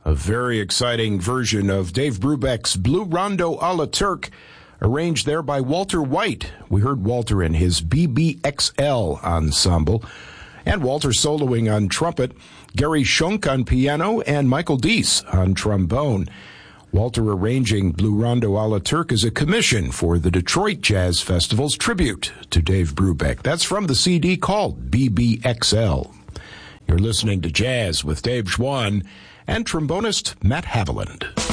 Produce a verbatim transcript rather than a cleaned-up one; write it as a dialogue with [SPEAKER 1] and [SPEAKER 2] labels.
[SPEAKER 1] A very exciting version of Dave Brubeck's Blue Rondo a la Turk, arranged there by Walter White. We heard Walter in his B B X L ensemble, and Walter soloing on trumpet, Gary Schunk on piano, and Michael Deese on trombone. Walter arranging Blue Rondo a la Turk is a commission for the Detroit Jazz Festival's tribute to Dave Brubeck. That's from the C D called B B X L. You're listening to Jazz with Dave Schwann and trombonist Matt Haviland.